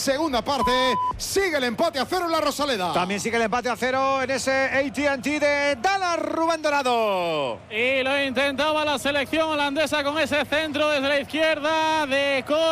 segunda parte. Sigue el empate a 0 en la Rosaleda. También sigue el empate a 0 en ese AT&T de Dallas, Rubén Dorado. Y lo intentaba la selección holandesa con ese centro desde la izquierda de